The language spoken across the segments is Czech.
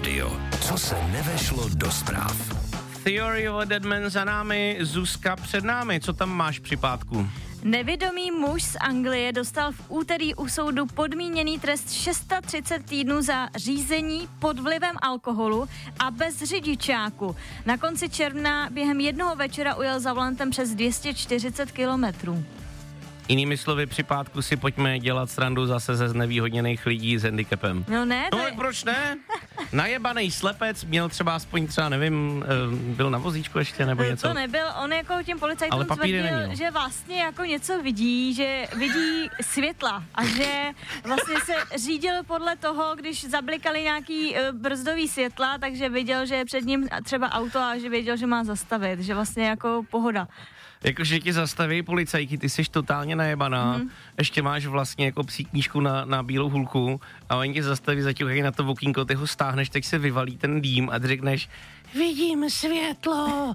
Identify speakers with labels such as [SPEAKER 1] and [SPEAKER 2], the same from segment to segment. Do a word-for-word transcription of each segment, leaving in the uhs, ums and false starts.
[SPEAKER 1] Radio. Co se nevešlo do zpráv?
[SPEAKER 2] Theory of a Dead Man za námi, Zuzka před námi. Co tam máš při pátku?
[SPEAKER 3] Nevědomý muž z Anglie dostal v úterý u soudu podmíněný trest třicet šest týdnů za řízení pod vlivem alkoholu a bez řidičáku. Na konci června během jednoho večera ujel za volantem přes dvě stě čtyřicet kilometrů.
[SPEAKER 2] Jinými slovy, při pátku si pojďme dělat srandu zase ze znevýhodněných lidí s handicapem.
[SPEAKER 3] No ne, to
[SPEAKER 2] No
[SPEAKER 3] je...
[SPEAKER 2] ale proč ne? Najebanej slepec měl třeba aspoň třeba, nevím, byl na vozíčku ještě nebo něco.
[SPEAKER 3] To nebyl, on jako těm policajtům tvrdil, že vlastně jako něco vidí, že vidí světla a že vlastně se řídil podle toho, když zablikali nějaký uh, brzdový světla, takže viděl, že je před ním třeba auto a že věděl, že má zastavit, že vlastně jako pohoda.
[SPEAKER 2] Jakože ti zastaví policajky, ty jsi totálně najebaná, mm. ještě máš vlastně jako psí knížku na, na bílou hulku a oni tě zastaví, zaťuchají na to okýnko, ty ho stáhneš, tak se vyvalí ten dým a ty řekneš, vidím světlo.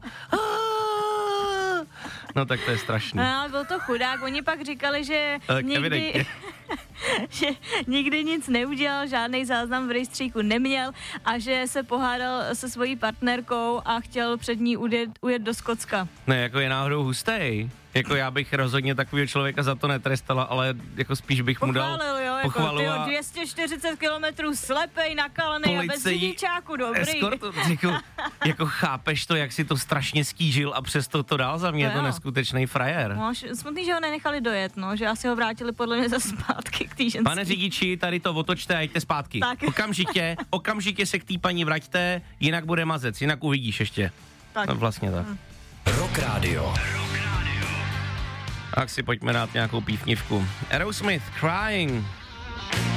[SPEAKER 2] No tak to je strašný.
[SPEAKER 3] No, byl to chudák, oni pak říkali, že
[SPEAKER 2] tak
[SPEAKER 3] nikdy, že nikdy nic neudělal, žádný záznam v rejstříku neměl a že se pohádal se svojí partnerkou a chtěl před ní ujet, ujet do Skotska.
[SPEAKER 2] Ne, jako je náhodou hustej. Jako já bych rozhodně takového člověka za to netrestala, ale jako spíš bych mu dal
[SPEAKER 3] jo, jako, tyjo, dvě stě čtyřicet kilometrů slepej, nakalenej a bez řidičáku, dobrý.
[SPEAKER 2] Eskortu, jako, jako chápeš to, jak si to strašně stížil a přesto to dál za mě, to je to neskutečný frajer.
[SPEAKER 3] No, smutný, že ho nenechali dojet, no, že asi ho vrátili podle mě za zpátky k té ženský.
[SPEAKER 2] Pane řidiči, tady to otočte a jděte zpátky. Tak. Okamžitě, okamžitě se k té paní vraťte, jinak bude mazec, jinak uvidíš ještě. Tak. No, vlastně tak. Hmm.
[SPEAKER 1] Rock Radio.
[SPEAKER 2] Tak si pojďme dát nějakou pífnivku. Aerosmith, Crying.